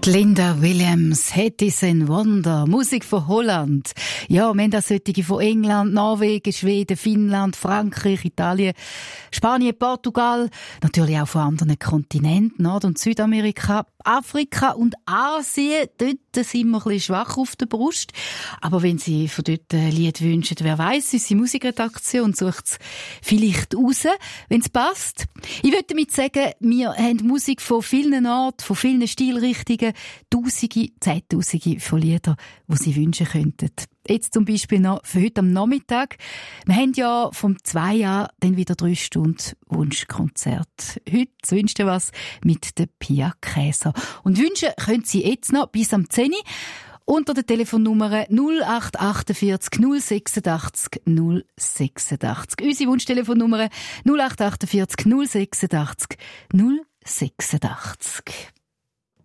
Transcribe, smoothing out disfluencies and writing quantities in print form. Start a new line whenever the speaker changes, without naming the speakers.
Linda Williams, «Het is een Wunder», Musik von Holland. Ja, wir haben auch solche von England, Norwegen, Schweden, Finnland, Frankreich, Italien, Spanien, Portugal, natürlich auch von anderen Kontinenten, Nord- und Südamerika, Afrika und Asien. Dort sind wir ein bisschen schwach auf der Brust. Aber wenn Sie von dort ein Lied wünschen, wer weiss, unsere Musikredaktion sucht es vielleicht raus, wenn es passt. Ich würde damit sagen, wir haben Musik von vielen Orten, von vielen Stilrichtungen, Tausende, Zehntausende von Liedern, die Sie wünschen könnten. Jetzt zum Beispiel noch für heute am Nachmittag. Wir haben ja vom 2 an dann wieder 3 Stunden Wunschkonzert. Heute wünscht ihr was mit der Pia Käser. Und wünschen können Sie jetzt noch bis am 10 Uhr unter der Telefonnummer 0848 086 086. Unsere Wunschtelefonnummer 0848 086 086.